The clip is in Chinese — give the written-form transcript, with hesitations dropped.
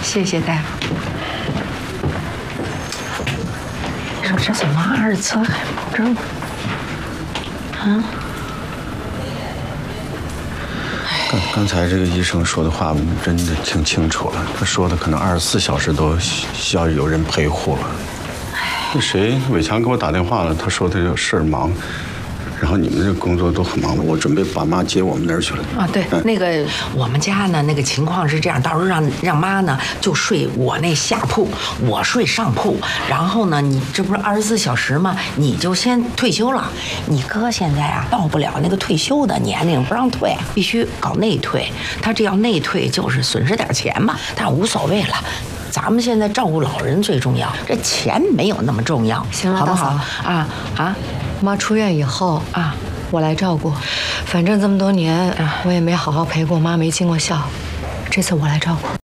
谢谢大夫。你说这怎么2次还不治呢？啊？ 刚才这个医生说的话真的挺清楚了，他说的可能24小时都需要有人陪护了。那谁，伟强给我打电话了，他说他有事儿忙。然后你们这工作都很忙，我准备把妈接我们那儿去了。 啊，对，那个我们家呢，那个情况是这样，到时候让妈呢就睡我那下铺，我睡上铺。然后呢，你这不是24小时吗？你就先退休了。你哥现在啊到不了那个退休的年龄，不让退，必须搞内退。他这要内退就是损失点钱吧，但无所谓了。咱们现在照顾老人最重要，这钱没有那么重要， 行了， 好不好？ 大嫂妈出院以后我来照顾。反正这么多年我也没好好陪过妈，没尽过孝，这次我来照顾。